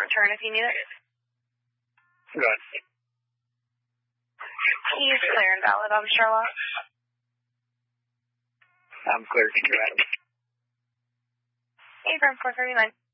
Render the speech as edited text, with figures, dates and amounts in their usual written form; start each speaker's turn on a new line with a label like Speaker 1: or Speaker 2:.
Speaker 1: return if you need it.
Speaker 2: Go ahead.
Speaker 1: He's clear and valid on Sherlock.
Speaker 2: I'm clear. Thank you, Adam.
Speaker 1: Abram 439.